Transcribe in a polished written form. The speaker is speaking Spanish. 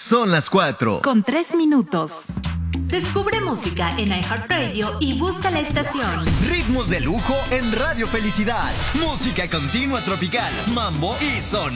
Son las 4. Con 3 minutos. Descubre música en iHeartRadio y busca la estación. Ritmos de lujo en Radio Felicidad. Música continua tropical, mambo y son.